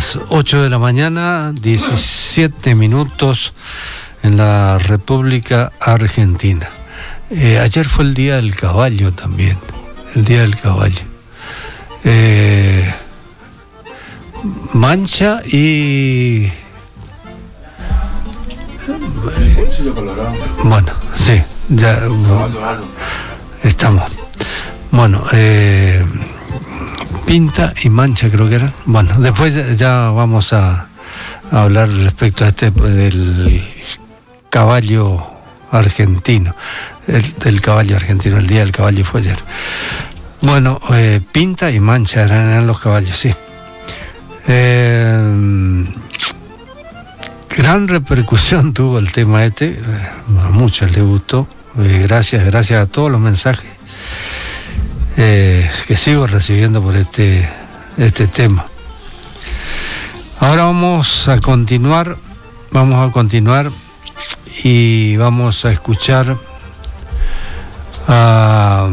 las 8 de la mañana, 17 minutos en la República Argentina. Ayer fue el Día del Caballo también, el Día del Caballo. Mancha y... Bueno, sí, ya estamos. Bueno, Pinta y Mancha creo que eran. Bueno, después ya vamos a hablar respecto a del caballo argentino, del caballo argentino. El Día del Caballo fue ayer. Bueno, Pinta y Mancha eran los caballos, sí. Gran repercusión tuvo el tema a muchos les gustó. Gracias a todos los mensajes que sigo recibiendo por este tema. Ahora vamos a continuar y vamos a escuchar a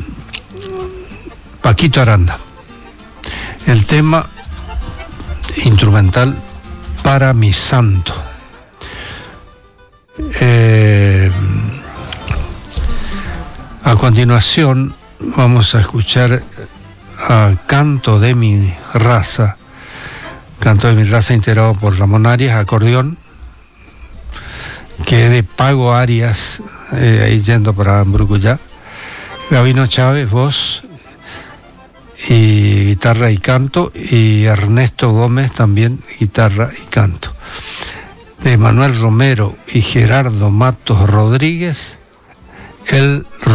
Paquito Aranda, el tema instrumental Para mi santo. A continuación vamos a escuchar a Canto de mi raza integrado por Ramón Arias, acordeón, que es de Pago Arias, ahí yendo para Brucuyá, Gabino Chávez, voz y guitarra y canto, y Ernesto Gómez también guitarra y canto. De Manuel Romero y Gerardo Matos Rodríguez, el